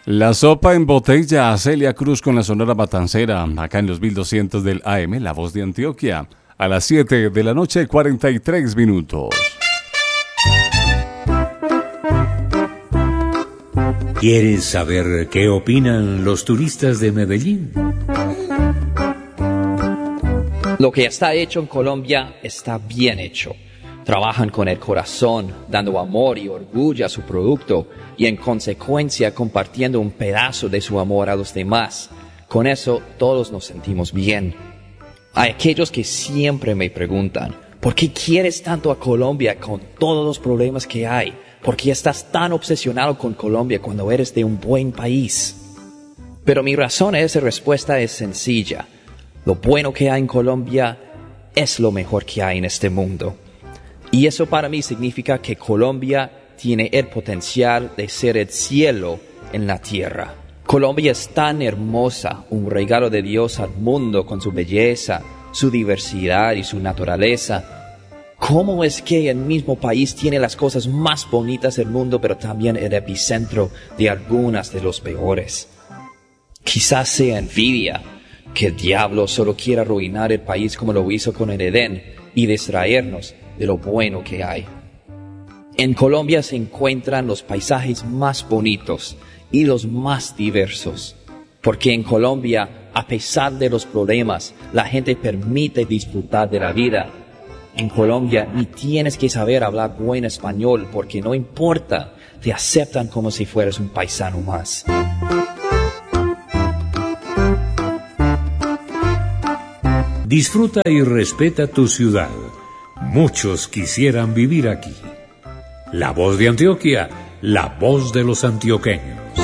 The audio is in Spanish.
La sopa en botella, Celia Cruz con la Sonora Matancera, acá en los 1200 del AM, La Voz de Antioquia, a las 7 de la noche, 43 minutos. ¿Quieres saber qué opinan los turistas de Medellín? Lo que está hecho en Colombia está bien hecho. Trabajan con el corazón, dando amor y orgullo a su producto y en consecuencia compartiendo un pedazo de su amor a los demás. Con eso todos nos sentimos bien. Hay aquellos que siempre me preguntan, ¿por qué quieres tanto a Colombia con todos los problemas que hay? ¿Por qué estás tan obsesionado con Colombia cuando eres de un buen país? Pero mi razón a esa respuesta es sencilla. Lo bueno que hay en Colombia es lo mejor que hay en este mundo. Y eso para mí significa que Colombia tiene el potencial de ser el cielo en la tierra. Colombia es tan hermosa, un regalo de Dios al mundo con su belleza, su diversidad y su naturaleza. ¿Cómo es que el mismo país tiene las cosas más bonitas del mundo, pero también el epicentro de algunas de los peores? Quizás sea envidia, que el diablo solo quiera arruinar el país como lo hizo con el Edén y distraernos de lo bueno que hay. En Colombia se encuentran los paisajes más bonitos y los más diversos, porque en Colombia, a pesar de los problemas, la gente permite disfrutar de la vida. En Colombia ni tienes que saber hablar buen español, porque no importa, te aceptan como si fueras un paisano más. Disfruta y respeta tu ciudad. Muchos quisieran vivir aquí. La Voz de Antioquia, la voz de los antioqueños.